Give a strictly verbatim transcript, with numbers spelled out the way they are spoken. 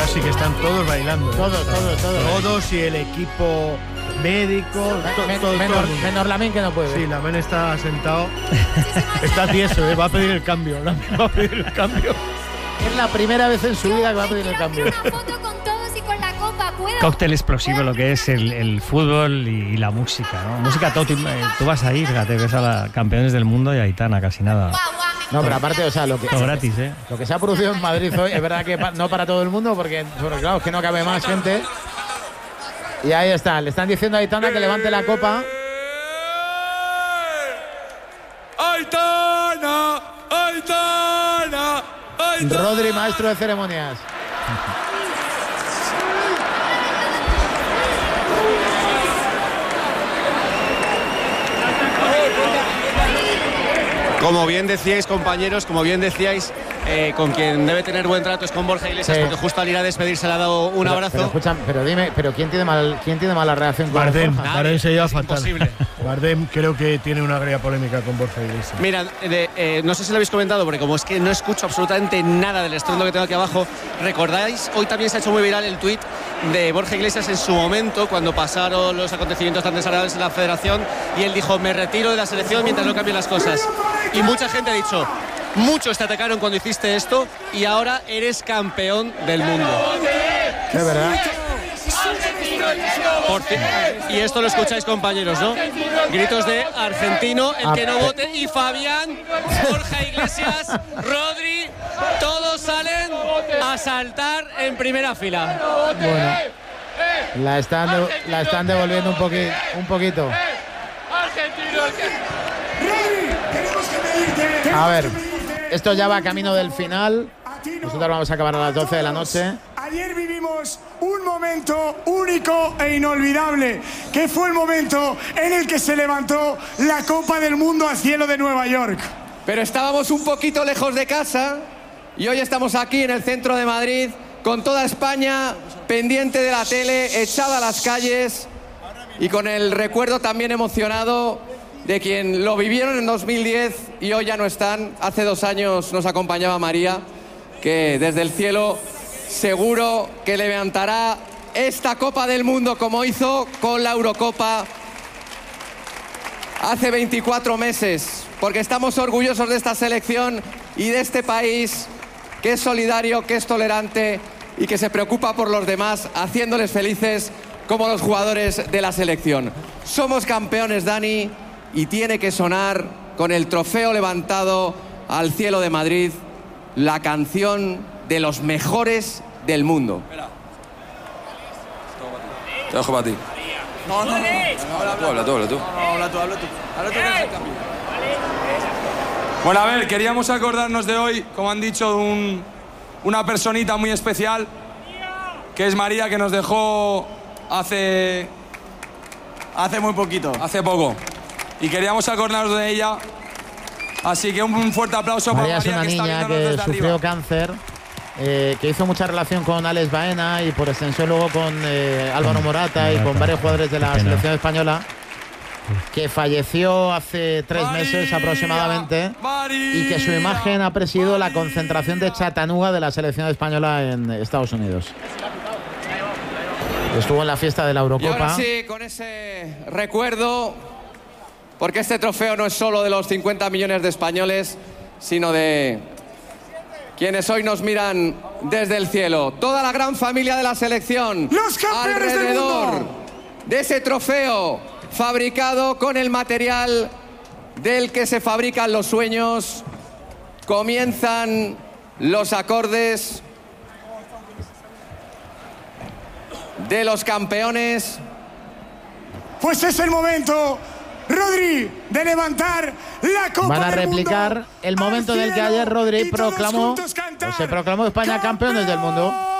casi que están todos bailando. Todos, todos, todos. Todos y el equipo médico. To, Men, todo, menor, todo el mundo. menor Lamine que no puede. Sí, Lamine está sentado. Está tieso, ¿eh? Va a pedir el cambio. Va a pedir el cambio. Es la primera vez en su vida que va a pedir el cambio. Cóctel explosivo lo que es el, el fútbol y, y la música, ¿no? Música, todo, tú, eh, tú vas ahí, fíjate, ves a los campeones del mundo y Aitana, casi nada. No, pero aparte, o sea, lo que, todo gratis, ¿eh? Lo que se ha producido en Madrid hoy, es verdad que pa, no para todo el mundo, porque, porque claro, es que no cabe más gente. Y ahí está, le están diciendo a Aitana que levante la copa. ¡Aitana! ¡Aitana! ¡Aitana! Rodri, maestro de ceremonias. Como bien decíais, compañeros, como bien decíais, eh, con quien debe tener buen trato es con Borja Iglesias, sí. Porque justo al ir a despedirse le ha dado un pero, abrazo. Pero escuchan, pero dime, pero ¿quién tiene mal, quién tiene mala reacción con Bardem? Borja? Bardem se lleva fatal. Imposible. Bardem creo que tiene una agria polémica con Borja Iglesias. Mira, de, eh, no sé si lo habéis comentado, porque como es que no escucho absolutamente nada del estruendo que tengo aquí abajo, ¿recordáis? Hoy también se ha hecho muy viral el tuit de Borja Iglesias en su momento, cuando pasaron los acontecimientos tan desagradables en la federación, y él dijo, me retiro de la selección mientras no cambien las cosas. Y mucha gente ha dicho, muchos te atacaron cuando hiciste esto y ahora eres campeón del mundo. Es verdad. Por fin. Y esto lo escucháis, compañeros, ¿no? Gritos de argentino, el que no vote, y Fabián, Borja Iglesias, Rodri, todos salen a saltar en primera fila. Bueno, la están, de, la están devolviendo un, poqui, un poquito. A ver, esto ya va camino del final. Nosotros vamos a acabar a las doce de la noche. Ayer vivimos un momento único e inolvidable, que fue el momento en el que se levantó la Copa del Mundo al cielo de Nueva York. Pero estábamos un poquito lejos de casa y hoy estamos aquí en el centro de Madrid con toda España pendiente de la tele, echada a las calles y con el recuerdo también emocionado de quien lo vivieron en dos mil diez y hoy ya no están. Hace dos años nos acompañaba María, que desde el cielo seguro que levantará esta Copa del Mundo como hizo con la Eurocopa hace veinticuatro meses, porque estamos orgullosos de esta selección y de este país que es solidario, que es tolerante y que se preocupa por los demás, haciéndoles felices como los jugadores de la selección. Somos campeones, Dani, y tiene que sonar con el trofeo levantado al cielo de Madrid la canción de los mejores del mundo. Te dejo para ti. No, no, no. Habla tú, habla tú, habla tú. Habla tú, habla tú. Habla tú que es el cambio. Bueno, a ver, queríamos acordarnos de hoy, como han dicho, de un, una personita muy especial, que es María, que nos dejó hace... Hace muy poquito. Hace poco. Y queríamos acordarnos de ella. Así que un fuerte aplauso para María. María, Es una que niña está que desde sufrió arriba. cáncer, eh, que hizo mucha relación con Alex Baena y por extensión luego con eh, Álvaro Morata, Morata y con varios jugadores de la selección española, que falleció hace tres María, meses aproximadamente, María, y que su imagen ha presidido María. la concentración de Chattanooga de la selección española en Estados Unidos. Estuvo en la fiesta de la Eurocopa. Y ahora sí, con ese recuerdo, porque este trofeo no es solo de los cincuenta millones de españoles, sino de quienes hoy nos miran desde el cielo. Toda la gran familia de la selección, los campeones alrededor del mundo. de ese trofeo fabricado con el material del que se fabrican los sueños. Comienzan los acordes de los campeones. Pues es el momento, Rodri, de levantar la Copa Van a del replicar mundo el momento del que ayer Rodri proclamó, o se proclamó España campeones del mundo.